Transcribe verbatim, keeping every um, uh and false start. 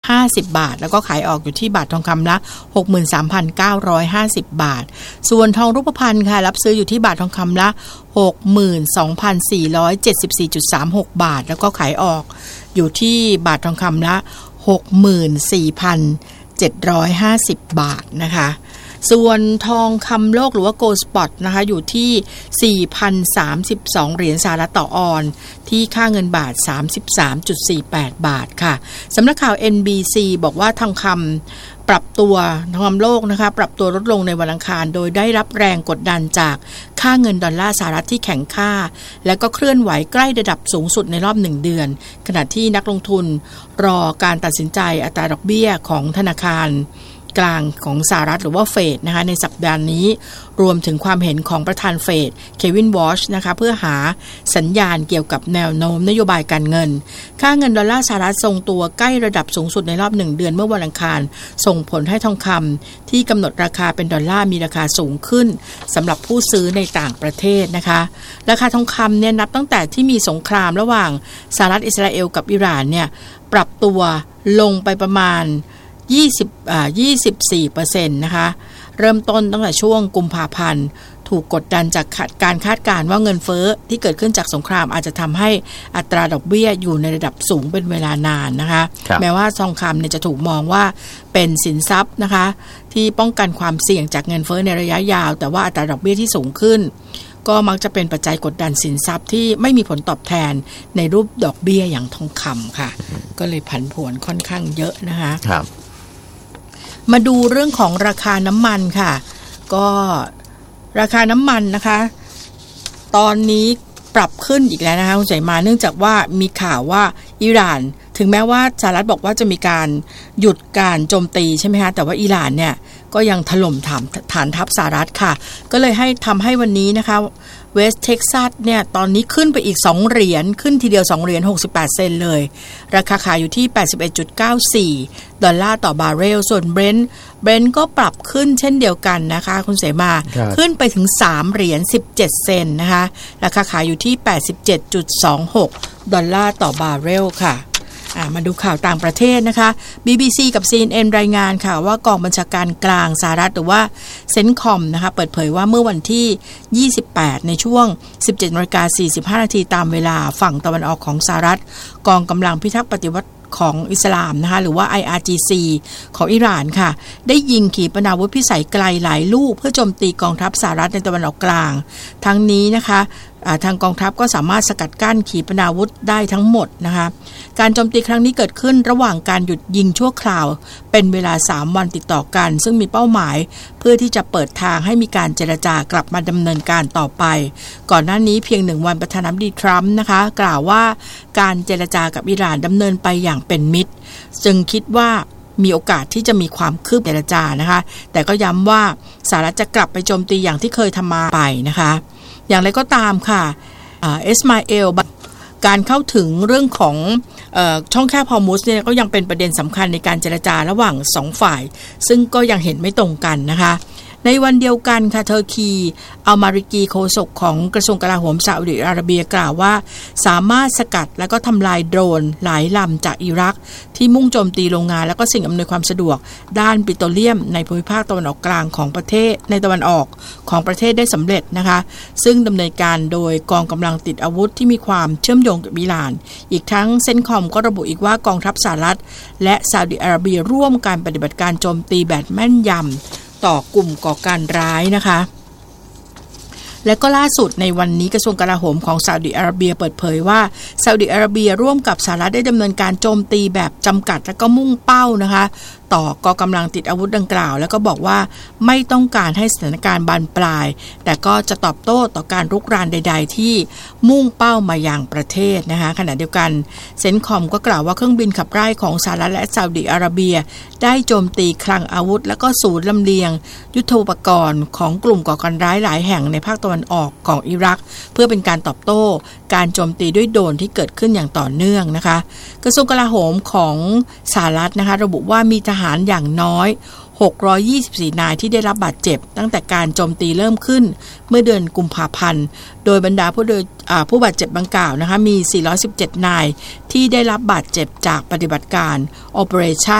ห้าสิบบาทแล้วก็ขายออกอยู่ที่บาททองคำละ หกหมื่นสามพันเก้าร้อยห้าสิบ บาทส่วนทองรูปพรรณค่ะรับซื้ออยู่ที่บาททองคำละ หกหมื่นสองพันสี่ร้อยเจ็ดสิบสี่จุดสามหก บาทแล้วก็ขายออกอยู่ที่บาททองคำละ หกหมื่นสี่พันเจ็ดร้อยห้าสิบ บาทนะคะส่วนทองคำโลกหรือว่า Gold Spot นะคะอยู่ที่ สี่พันสามสิบสอง เหรียญสหรัฐต่อออนซ์ที่ค่าเงินบาท สามสิบสามจุดสี่แปด บาทค่ะสำนักข่าว เอ็น บี ซี บอกว่าทองคำปรับตัวทองคำโลกนะคะปรับตัวลดลงในวันอังคารโดยได้รับแรงกดดันจากค่าเงินดอลลาร์สหรัฐที่แข็งค่าและก็เคลื่อนไหวใกล้ระดับสูงสุดในรอบหนึ่งเดือนขณะที่นักลงทุนรอการตัดสินใจอัตราดอกเบี้ยของธนาคารกลางของสหรัฐหรือว่าเฟดนะคะในสัปดาห์นี้รวมถึงความเห็นของประธานเฟดเควินวอชนะคะเพื่อหาสัญญาณเกี่ยวกับแนวโน้มนโยบายการเงินค่าเงินดอลลาร์สหรัฐทรงตัวใกล้ระดับสูงสุดในรอบหนึ่งเดือนเมื่อวันอังคารส่งผลให้ทองคำที่กำหนดราคาเป็นดอลลาร์มีราคาสูงขึ้นสำหรับผู้ซื้อในต่างประเทศนะคะราคาทองคำเนี่ยนับตั้งแต่ที่มีสงครามระหว่างสหรัฐอิสราเอลกับอิหร่านเนี่ยปรับตัวลงไปประมาณยี่สิบอ่า ยี่สิบสี่เปอร์เซ็นต์ นะคะเริ่มต้นตั้งแต่ช่วงกุมภาพันธ์ถูกกดดันจากการคาดการณ์ว่าเงินเฟ้อที่เกิดขึ้นจากสงครามอาจจะทำให้อัตราดอกเบี้ยอยู่ในระดับสูงเป็นเวลานานนะคะแม้ว่าทองคำเนี่ยจะถูกมองว่าเป็นสินทรัพย์นะคะที่ป้องกันความเสี่ยงจากเงินเฟ้อในระยะยาวแต่ว่าอัตราดอกเบี้ยที่สูงขึ้นก็มักจะเป็นปัจจัยกดดันสินทรัพย์ที่ไม่มีผลตอบแทนในรูปดอกเบี้ยอย่างทองคำค่ะก็เลยผันผวนค่อนข้างเยอะนะคะครับมาดูเรื่องของราคาน้ำมันค่ะก็ราคาน้ำมันนะคะตอนนี้ปรับขึ้นอีกแล้วนะคะคุณใจมาเนื่องจากว่ามีข่าวว่าอิหร่านถึงแม้ว่าสหรัฐบอกว่าจะมีการหยุดการโจมตีใช่ไหมคะแต่ว่าอิหร่านเนี่ยก็ยังถล่มฐานฐานทัพสหรัฐค่ะก็เลยให้ทำให้วันนี้นะคะเวสต์เท็กซัสเนี่ยตอนนี้ขึ้นไปอีกสองเหรียญขึ้นทีเดียวสองเหรียญหกสิบแปดเซนต์เลยราคาขายอยู่ที่ แปดสิบเอ็ดจุดเก้าสี่ ดอลลาร์ต่อบาร์เรลส่วนเบรนท์เบรนท์ก็ปรับขึ้นเช่นเดียวกันนะคะคุณเสมาขึ้นไปถึงสามเหรียญสิบเจ็ดเซนต์นะคะราคาขายอยู่ที่ แปดสิบเจ็ดจุดสองหก ดอลลาร์ต่อบาร์เรลค่ะมาดูข่าวต่างประเทศนะคะ บี บี ซี กับ ซี เอ็น เอ็น รายงานค่ะว่ากองบัญชาการกลางสหรัฐหรือว่าเซ็นคอมนะคะเปิดเผยว่าเมื่อวันที่ยี่สิบแปดในช่วง สิบเจ็ดนาฬิกาสี่สิบห้านาทีตามเวลาฝั่งตะวันออกของสหรัฐกองกำลังพิทักษ์ปฏิวัติของอิสลามนะคะหรือว่า ไอ อาร์ จี ซี ของอิหร่านค่ะได้ยิงขีปนาวุธพิสัยไกลหลายลูกเพื่อโจมตีกองทัพสหรัฐในตะวันออกกลางทั้งนี้นะคะทางกองทัพก็สามารถสกัดกั้นขีปนาวุธได้ทั้งหมดนะคะการโจมตีครั้งนี้เกิดขึ้นระหว่างการหยุดยิงชั่วคราวเป็นเวลาสามวันติดต่อกันซึ่งมีเป้าหมายเพื่อที่จะเปิดทางให้มีการเจรจากลับมาดำเนินการต่อไปก่อนหน้านี้เพียงหนึ่งวันประธานาธิบดีทรัมป์นะคะกล่าวว่าการเจรจากับอิหร่านดำเนินไปอย่างเป็นมิตรจึงคิดว่ามีโอกาสที่จะมีความคืบเจรจานะคะแต่ก็ย้ำว่าสหรัฐจะกลับไปโจมตีอย่างที่เคยทำมาไปนะคะอย่างไรก็ตามค่ะเอสมาเอลการเข้าถึงเรื่องของเอ่อช่องแคบฮอร์มุซเนี่ยก็ยังเป็นประเด็นสำคัญในการเจรจาระหว่างสองฝ่ายซึ่งก็ยังเห็นไม่ตรงกันนะคะในวันเดียวกันค่ะเทอร์กีอัลมาริกีโฆษกของกระทรวงกลาโหมซาอุดิอาระเบียกล่าวว่าสามารถสกัดและก็ทำลายโดรนหลายลำจากอิรักที่มุ่งโจมตีโรงงานและก็สิ่งอำนวยความสะดวกด้านปิโตรเลียมในภูมิภาคตะวันออกกลางของประเทศในตะวันออกของประเทศได้สำเร็จนะคะซึ่งดำเนินการโดยกองกำลังติดอาวุธที่มีความเชื่อมโยงกับอิหร่านอีกทั้งเซนคอมก็ระบุอีกว่ากองทัพสหรัฐและซาอุดิอาระเบียร่วมการปฏิบัติการโจมตีแบบแม่นยำต่อกลุ่มก่อการร้ายนะคะและก็ล่าสุดในวันนี้กระทรวงกลาโหมของซาอุดิอาระเบียเปิดเผยว่าซาอุดิอาระเบียร่วมกับสหรัฐได้ดำเนินการโจมตีแบบจำกัดและก็มุ่งเป้านะคะต่อกองกำลังติดอาวุธดังกล่าวแล้วก็บอกว่าไม่ต้องการให้สถานการณ์บานปลายแต่ก็จะตอบโต้ต่อการรุกรานใดๆที่มุ่งเป้ามาอย่างประเทศนะคะขณะเดียวกันเซนคอมก็กล่าวว่าเครื่องบินขับไล่ของสหรัฐและซาอุดิอาระเบียได้โจมตีคลังอาวุธและก็ศูนย์ลำเลียงยุทโธปกรณ์ของกลุ่มก่อการร้ายหลายแห่งในภาคตะวันออกของอิรักเพื่อเป็นการตอบโต้การโจมตีด้วยโดรนที่เกิดขึ้นอย่างต่อเนื่องนะคะกระทรวงกลาโหมของสหรัฐนะคะระบุว่ามีทหารอย่างน้อยหกร้อยยี่สิบสี่นายที่ได้รับบาดเจ็บตั้งแต่การโจมตีเริ่มขึ้นเมื่อเดือนกุมภาพันธ์โดยบรรดาผู้โดยผู้บาดเจ็บดังกล่าวนะคะมีสี่ร้อยสิบเจ็ดนายที่ได้รับบาดเจ็บจากปฏิบัติการ Operation